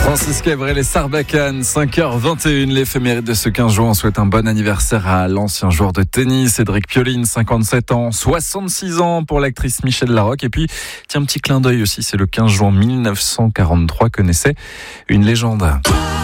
Francis Cabrel et Sarbacane, 5h21, l'éphéméride de ce 15 juin. On souhaite un bon anniversaire à l'ancien joueur de tennis, Cédric Pioline, 57 ans, 66 ans pour l'actrice Michèle Larocque. Et puis, tiens, petit clin d'œil aussi, c'est le 15 juin 1943 que naissait une légende.